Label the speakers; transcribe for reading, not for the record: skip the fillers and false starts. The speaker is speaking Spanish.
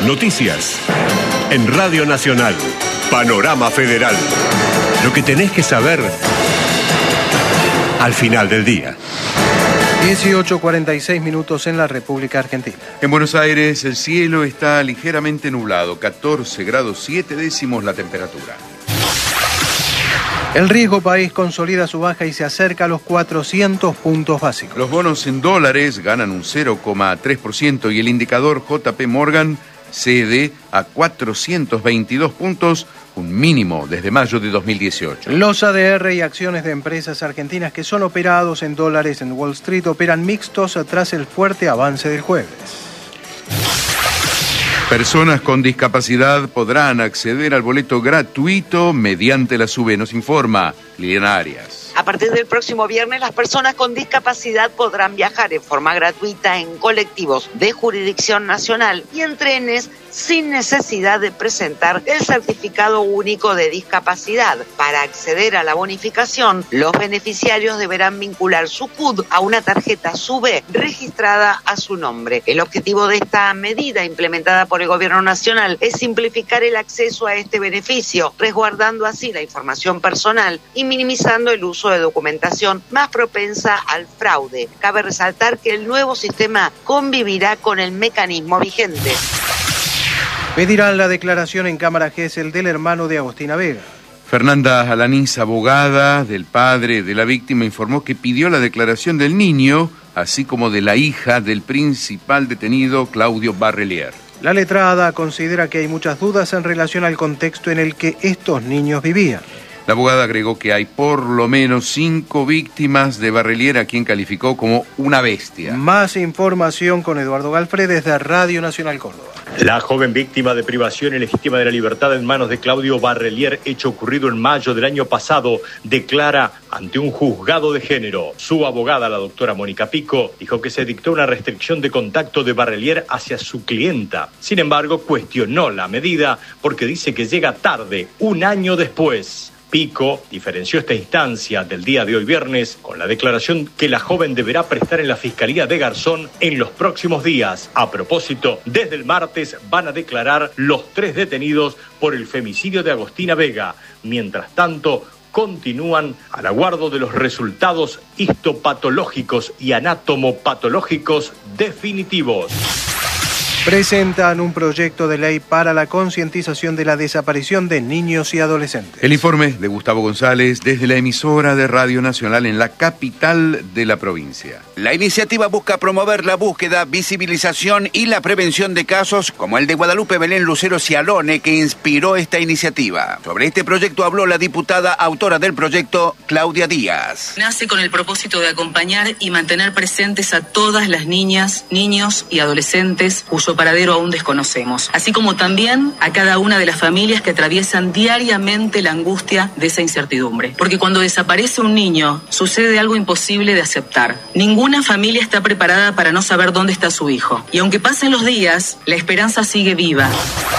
Speaker 1: Noticias. En Radio Nacional. Panorama Federal. Lo que tenés que saber al final del día.
Speaker 2: 18:46 minutos en la República Argentina.
Speaker 3: En Buenos Aires el cielo está ligeramente nublado, 14 grados 7 décimos la temperatura.
Speaker 2: El riesgo país consolida su baja y se acerca a los 400 puntos básicos.
Speaker 3: Los bonos en dólares ganan un 0,3% y el indicador JP Morgan cede a 422 puntos, un mínimo desde mayo de 2018.
Speaker 2: Los ADR y acciones de empresas argentinas que son operados en dólares en Wall Street operan mixtos tras el fuerte avance del jueves.
Speaker 3: Personas con discapacidad podrán acceder al boleto gratuito mediante la SUBE, nos informa Liliana Arias.
Speaker 4: A partir del próximo viernes, las personas con discapacidad podrán viajar en forma gratuita en colectivos de jurisdicción nacional y en trenes sin necesidad de presentar el certificado único de discapacidad. Para acceder a la bonificación, los beneficiarios deberán vincular su CUD a una tarjeta SUBE registrada a su nombre. El objetivo de esta medida implementada por el Gobierno Nacional es simplificar el acceso a este beneficio, resguardando así la información personal y minimizando el uso de documentación más propensa al fraude. Cabe resaltar que el nuevo sistema convivirá con el mecanismo vigente.
Speaker 2: Pedirán la declaración en Cámara Gesell del hermano de Agostina Vega.
Speaker 3: Fernanda Alanís, abogada del padre de la víctima, informó que pidió la declaración del niño, así como de la hija del principal detenido, Claudio Barrelier.
Speaker 2: La letrada considera que hay muchas dudas en relación al contexto en el que estos niños vivían.
Speaker 3: La abogada agregó que hay por lo menos 5 víctimas de Barrelier, a quien calificó como una bestia.
Speaker 2: Más información con Eduardo Galfred desde Radio Nacional Córdoba.
Speaker 5: La joven víctima de privación ilegítima de la libertad en manos de Claudio Barrelier, hecho ocurrido en mayo del año pasado, declara ante un juzgado de género. Su abogada, la doctora Mónica Pico, dijo que se dictó una restricción de contacto de Barrelier hacia su clienta. Sin embargo, cuestionó la medida porque dice que llega tarde, un año después. Pico diferenció esta instancia del día de hoy viernes con la declaración que la joven deberá prestar en la Fiscalía de Garzón en los próximos días. A propósito, desde el martes van a declarar los 3 detenidos por el femicidio de Agostina Vega. Mientras tanto, continúan al aguardo de los resultados histopatológicos y anatomopatológicos definitivos.
Speaker 2: Presentan un proyecto de ley para la concientización de la desaparición de niños y adolescentes.
Speaker 3: El informe de Gustavo González desde la emisora de Radio Nacional en la capital de la provincia.
Speaker 6: La iniciativa busca promover la búsqueda, visibilización y la prevención de casos como el de Guadalupe Belén Lucero Cialone, que inspiró esta iniciativa. Sobre este proyecto habló la diputada autora del proyecto, Claudia Díaz.
Speaker 7: Nace con el propósito de acompañar y mantener presentes a todas las niñas, niños y adolescentes cuyo paradero aún desconocemos, así como también a cada una de las familias que atraviesan diariamente la angustia de esa incertidumbre. Porque cuando desaparece un niño, sucede algo imposible de aceptar. Ninguna familia está preparada para no saber dónde está su hijo. Y aunque pasen los días, la esperanza sigue viva.